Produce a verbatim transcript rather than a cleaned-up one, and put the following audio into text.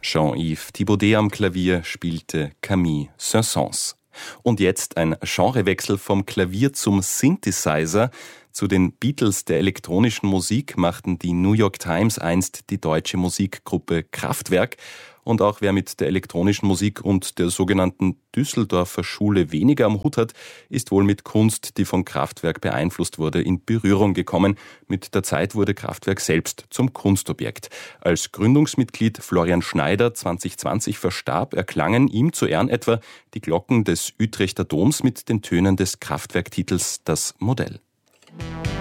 Jean-Yves Thibaudet am Klavier spielte Camille Saint-Saëns. Und jetzt ein Genrewechsel vom Klavier zum Synthesizer. Zu den Beatles der elektronischen Musik machten die New York Times einst die deutsche Musikgruppe Kraftwerk. Und auch wer mit der elektronischen Musik und der sogenannten Düsseldorfer Schule weniger am Hut hat, ist wohl mit Kunst, die von Kraftwerk beeinflusst wurde, in Berührung gekommen. Mit der Zeit wurde Kraftwerk selbst zum Kunstobjekt. Als Gründungsmitglied Florian Schneider zwanzig zwanzig verstarb, erklangen ihm zu Ehren etwa die Glocken des Utrechter Doms mit den Tönen des Kraftwerktitels Das Modell.